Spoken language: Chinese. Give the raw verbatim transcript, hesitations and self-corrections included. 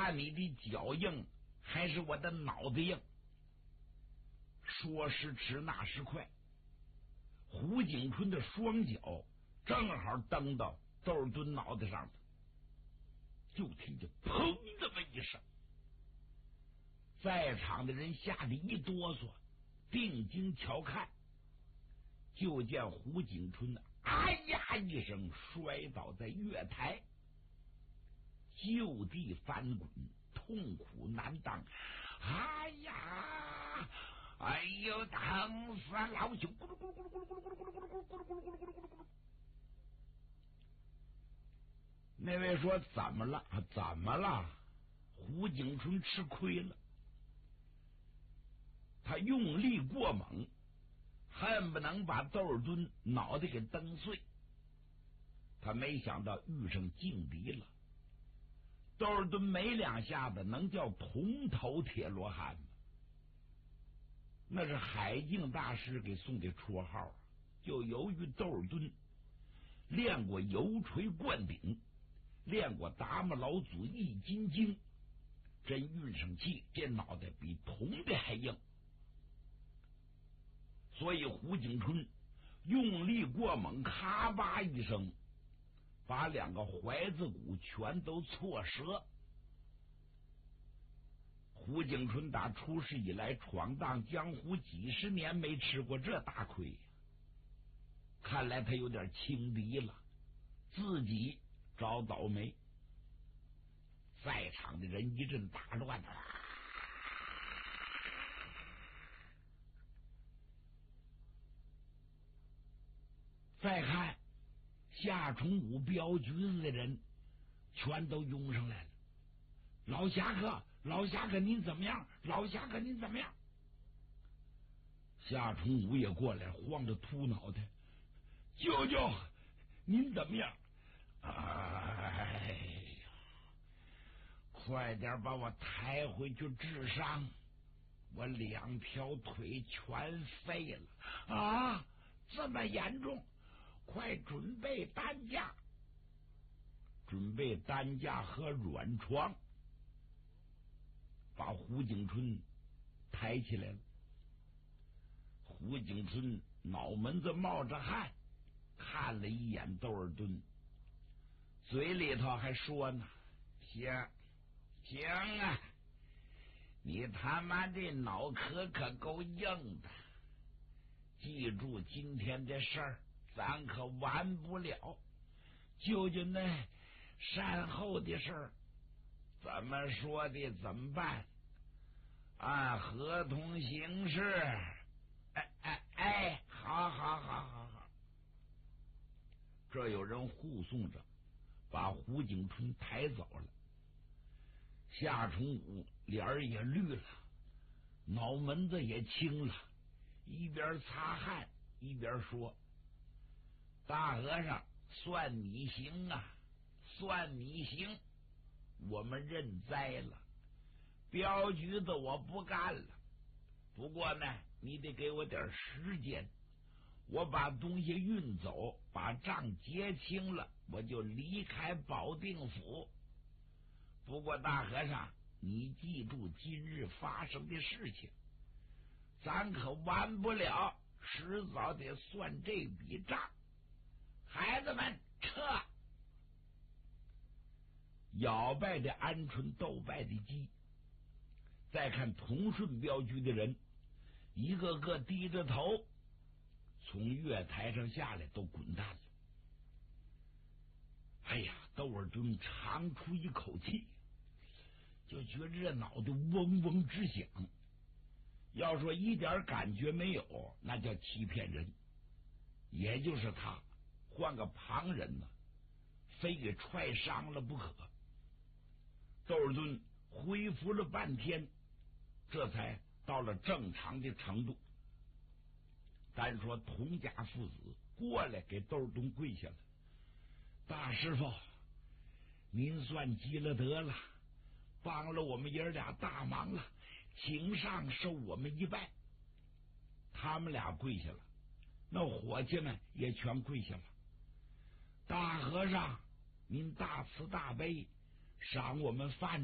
看你的脚硬还是我的脑子硬。说时迟那时快，胡景春的双脚正好蹬到窦尔敦脑袋上头，就听见砰这么一声，在场的人吓得一哆嗦，定睛瞧看，就见胡景春哎呀一声摔倒在月台，就地翻滚，痛苦难当。哎呀，哎呦，疼死老朽！咕噜咕噜咕噜咕噜咕噜咕噜咕噜咕噜咕噜咕噜咕噜咕噜咕噜咕噜咕噜。那位说怎么了？怎么了？胡景春吃亏了，他用力过猛，恨不能把窦尔敦脑袋给蹬碎。他没想到遇上劲敌了。窦尔敦没两下子能叫铜头铁罗汉吗？那是海静大师给送的绰号。就由于窦尔敦练过油锤灌顶，练过达摩老祖易筋经，真运上气，这脑袋比铜的还硬。所以胡景春用力过猛，咔吧一声，把两个怀子骨全都挫折。胡景春打出世以来闯荡江湖几十年，没吃过这大亏，看来他有点轻敌了，自己找倒霉。在场的人一阵大乱，再看夏崇武镖局子的人全都涌上来了。老侠客，老侠客您怎么样？老侠客您怎么样？夏崇武也过来，晃着秃脑袋，舅舅您怎么样？哎呀，快点把我抬回去治伤，我两条腿全废了啊！这么严重，快准备担架，准备担架和软床，把胡景春抬起来了。胡景春脑门子冒着汗，看了一眼窦尔敦，嘴里头还说呢：行行啊，你他妈这脑壳可够硬的，记住今天这事儿，咱可完不了。究竟那善后的事儿怎么说的？怎么办？按合同行事。哎哎哎，好好好好好。这有人护送着，把胡景春抬走了。夏崇武脸儿也绿了，脑门子也青了，一边擦汗一边说：大和尚，算你行啊，算你行，我们认栽了，镖局子我不干了。不过呢，你得给我点时间，我把东西运走，把账结清了，我就离开保定府。不过大和尚，你记住今日发生的事情，咱可完不了，迟早得算这笔账。孩子们撤！咬败的鹌鹑，斗败的鸡。再看同顺镖局的人，一个个低着头从月台上下来，都滚蛋了。哎呀，窦尔敦长出一口气，就觉着这脑袋嗡嗡直响。要说一点感觉没有，那叫欺骗人。也就是他换个旁人呢，非给踹伤了不可。窦尔敦恢复了半天，这才到了正常的程度。单说童家父子过来给窦尔敦跪下了：大师傅，您算积了德了，帮了我们爷俩大忙了，请上受我们一拜。他们俩跪下了，那伙计们也全跪下了。大和尚，您大慈大悲，赏我们饭